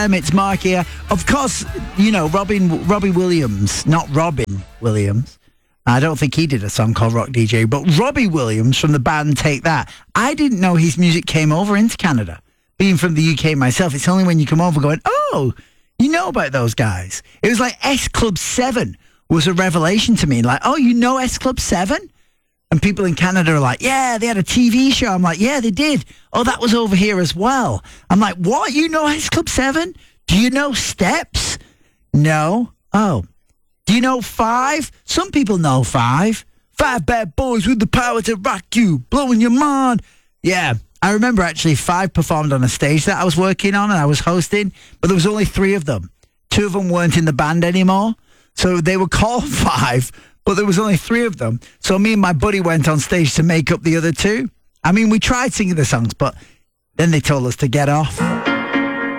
FM. It's Mark here. Of course, you know, Robbie Williams, not Robin Williams. I don't think he did a song called Rock DJ, but Robbie Williams from the band Take That. I didn't know his music came over into Canada. Being from the UK myself, it's only when you come over going, oh, you know about those guys. It was like S Club 7 was a revelation to me. Like, oh, you know S Club 7? And people in Canada are like, yeah, they had a TV show. I'm like, yeah, they did. Oh, that was over here as well. I'm like, what? You know S Club 7? Do you know Steps? No. Oh. Do you know Five? Some people know Five. Five bad boys with the power to rock you, blowing your mind. Yeah. I remember actually Five performed on a stage that I was working on and I was hosting, but there was only 3 of them. 2 of them weren't in the band anymore. So they were called Five, but there was only 3 of them. So me and my buddy went on stage to make up the other 2. I mean, we tried singing the songs, but then they told us to get off.